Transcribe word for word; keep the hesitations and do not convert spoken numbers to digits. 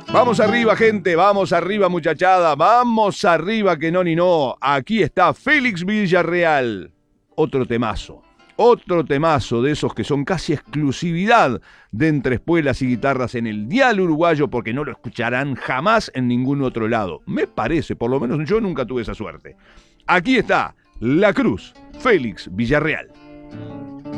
Vamos arriba, gente, vamos arriba, muchachada, vamos arriba, que no ni no. Aquí está Félix Villarreal. Otro temazo, otro temazo de esos que son casi exclusividad de Entre Espuelas y Guitarras en el dial uruguayo, porque no lo escucharán jamás en ningún otro lado. Me parece, por lo menos yo nunca tuve esa suerte. Aquí está La Cruz, Félix Villarreal.